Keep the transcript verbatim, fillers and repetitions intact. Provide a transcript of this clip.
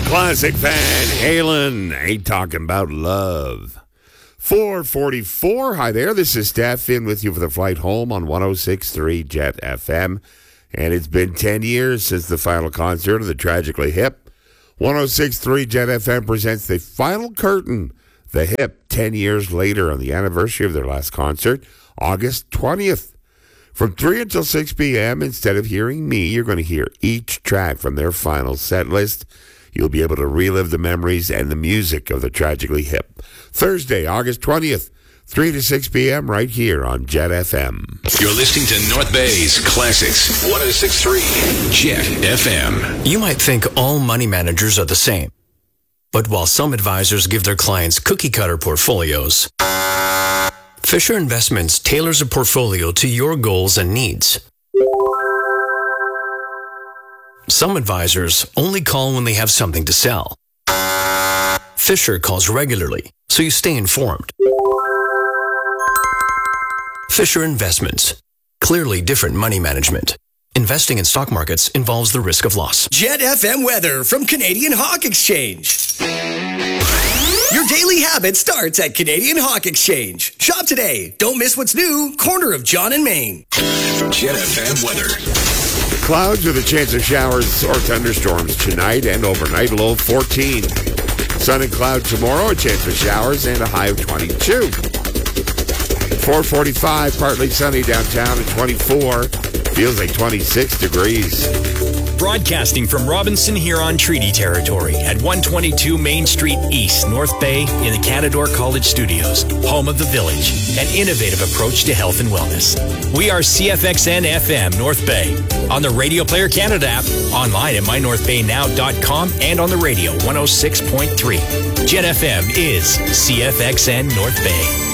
Classic Van Halen, Ain't Talking About Love. four forty-four, hi there, this is Steph in with you for the flight home on one oh six point three Jet F M. And it's been ten years since the final concert of the Tragically Hip. one oh six point three Jet F M presents the final curtain, The Hip, ten years later on the anniversary of their last concert, August twentieth. From three until six p.m., instead of hearing me, you're going to hear each track from their final set list. You'll be able to relive the memories and the music of the Tragically Hip. Thursday, August twentieth, three to six p.m. right here on Jet F M. You're listening to North Bay's Classics, one oh six point three Jet F M. You might think all money managers are the same. But while some advisors give their clients cookie-cutter portfolios, Fisher Investments tailors a portfolio to your goals and needs. Some advisors only call when they have something to sell. Fisher calls regularly, so you stay informed. Fisher Investments. Clearly different money management. Investing in stock markets involves the risk of loss. Jet F M weather from Canadian Hawk Exchange. Your daily habit starts at Canadian Hawk Exchange. Shop today. Don't miss what's new. Corner of John and Main. Jet F M weather. Clouds with a chance of showers or thunderstorms tonight and overnight, low fourteen. Sun and cloud tomorrow, a chance of showers and a high of twenty-two. four forty-five, partly sunny downtown at twenty-four. Feels like twenty-six degrees. Broadcasting from Robinson Huron Treaty Territory at one twenty-two Main Street East, North Bay, in the Canadore College Studios, home of the Village, an innovative approach to health and wellness. We are C F X N F M North Bay, on the Radio Player Canada app, online at my north bay now dot com, and on the radio one oh six point three. Jet F M is C F X N North Bay.